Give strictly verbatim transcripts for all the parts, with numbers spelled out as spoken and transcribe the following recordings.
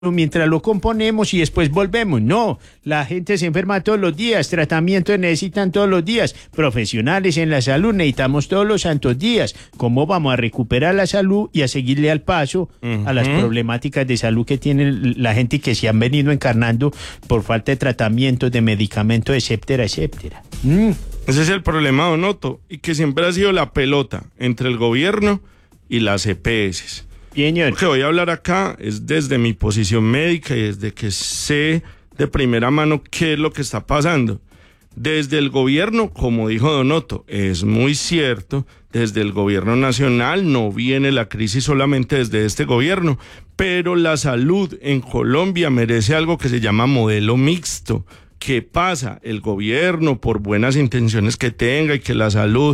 mientras lo componemos y después volvemos. No, la gente se enferma todos los días, tratamientos necesitan todos los días, profesionales en la salud necesitamos todos los santos días. ¿Cómo vamos a recuperar la salud y a seguirle al paso uh-huh. a las problemáticas de salud que tiene la gente que se han venido encarnando por falta de tratamientos, de medicamentos, etcétera, etcétera? Mm. Ese es el problema, don Otto, y que siempre ha sido la pelota entre el gobierno y las E P S. Señor. Lo que voy a hablar acá es desde mi posición médica y desde que sé de primera mano qué es lo que está pasando. Desde el gobierno, como dijo don Otto, es muy cierto, desde el gobierno nacional no viene la crisis solamente desde este gobierno, pero la salud en Colombia merece algo que se llama modelo mixto. ¿Qué pasa? El gobierno, por buenas intenciones que tenga y que la salud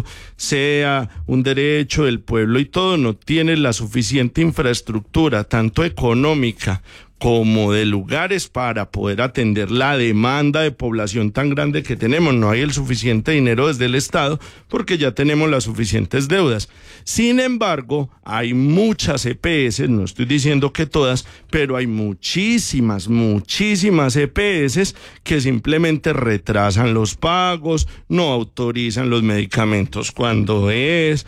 sea un derecho del pueblo y todo, no tiene la suficiente infraestructura, tanto económica como de lugares para poder atender la demanda de población tan grande que tenemos. No hay el suficiente dinero desde el Estado porque ya tenemos las suficientes deudas. Sin embargo, hay muchas E P S, no estoy diciendo que todas, pero hay muchísimas, muchísimas E P S que simplemente retrasan los pagos, no autorizan los medicamentos cuando es,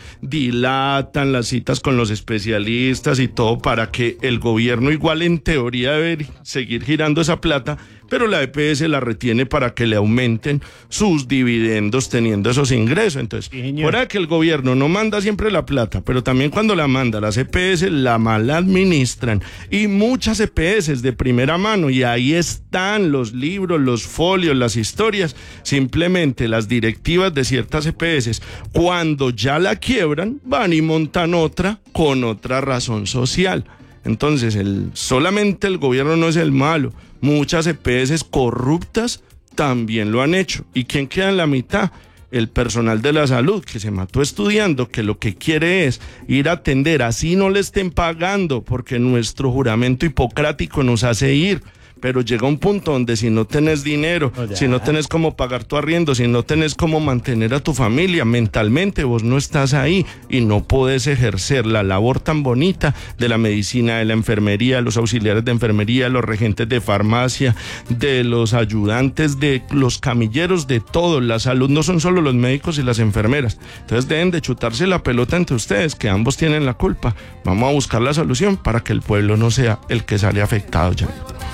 dilatan las citas con los especialistas y todo para que el gobierno igual en teoría debe seguir girando esa plata, pero la E P S la retiene para que le aumenten sus dividendos teniendo esos ingresos. Entonces, fuera que el gobierno no manda siempre la plata, pero también cuando la manda, las E P S la mal administran, y muchas E P S de primera mano, y ahí están los libros, los folios, las historias, simplemente las directivas de ciertas E P S, cuando ya la quiebran, van y montan otra con otra razón social. Entonces, el, solamente el gobierno no es el malo. Muchas E P S corruptas también lo han hecho. ¿Y quién queda en la mitad? El personal de la salud que se mató estudiando, que lo que quiere es ir a atender, así no le estén pagando, porque nuestro juramento hipocrático nos hace ir. Pero llega un punto donde si no tenés dinero, oh, si no tenés cómo pagar tu arriendo, si no tenés cómo mantener a tu familia, mentalmente vos no estás ahí y no podés ejercer la labor tan bonita de la medicina, de la enfermería, los auxiliares de enfermería, los regentes de farmacia, de los ayudantes, de los camilleros, de todo. La salud no son solo los médicos y las enfermeras. Entonces deben de chutarse la pelota entre ustedes, que ambos tienen la culpa. Vamos a buscar la solución para que el pueblo no sea el que sale afectado ya.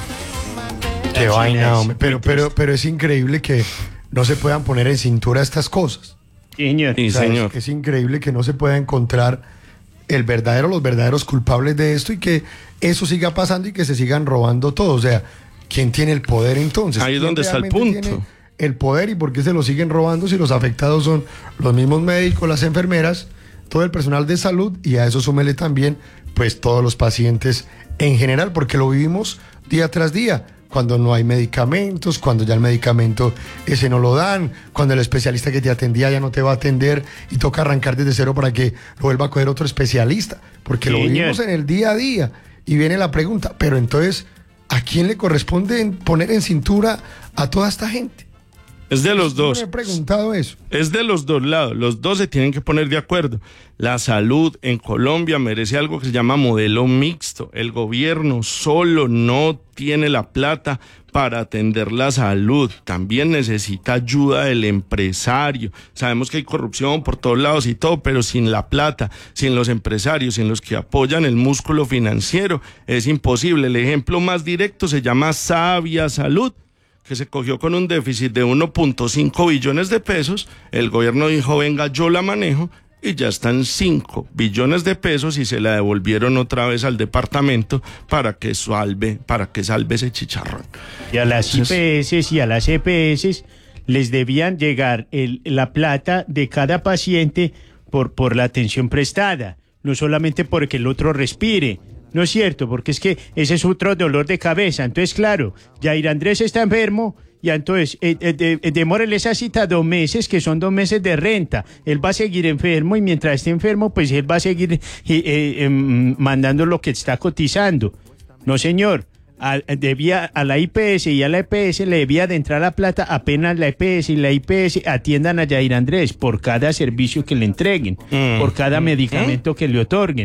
Qué vaina, hombre. Pero, pero, pero es increíble que no se puedan poner en cintura estas cosas. Señor. Sí, señor. Es, es increíble que no se pueda encontrar el verdadero, los verdaderos culpables de esto y que eso siga pasando y que se sigan robando todo. O sea, ¿quién tiene el poder entonces? Ahí es donde está el punto. El poder, y por qué se lo siguen robando si los afectados son los mismos médicos, las enfermeras, todo el personal de salud, y a eso súmele también pues todos los pacientes en general, porque lo vivimos día tras día. Cuando no hay medicamentos, cuando ya el medicamento ese no lo dan, cuando el especialista que te atendía ya no te va a atender y toca arrancar desde cero para que lo vuelva a coger otro especialista, porque lo vivimos en el día a día. Y viene la pregunta, pero entonces, ¿a quién le corresponde poner en cintura a toda esta gente? Es de los dos. Me he preguntado eso. Es de los dos lados. Los dos se tienen que poner de acuerdo. La salud en Colombia merece algo que se llama modelo mixto. El gobierno solo no tiene la plata para atender la salud. También necesita ayuda del empresario. Sabemos que hay corrupción por todos lados y todo, pero sin la plata, sin los empresarios, sin los que apoyan el músculo financiero, es imposible. El ejemplo más directo se llama Sabia Salud, que se cogió con un déficit de uno punto cinco billones de pesos. El gobierno dijo, venga, yo la manejo, y ya están cinco billones de pesos y se la devolvieron otra vez al departamento para que salve, para que salve ese chicharrón. Y a las I P S y a las E P S les debían llegar el, la plata de cada paciente por, por la atención prestada, no solamente porque el otro respire. No es cierto, porque es que ese es otro dolor de cabeza. Entonces, claro, Yair Andrés está enfermo y entonces eh, eh, de, demórele esa cita dos meses, que son dos meses de renta. Él va a seguir enfermo y mientras esté enfermo, pues él va a seguir eh, eh, eh, mandando lo que está cotizando. No, señor. A, debía a la I P S y a la E P S le debía de entrar la plata apenas la E P S y la I P S atiendan a Yair Andrés por cada servicio que le entreguen, mm. por cada medicamento mm. que le otorguen.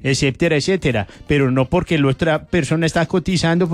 etcétera, etcétera. Pero no porque la otra persona está cotizando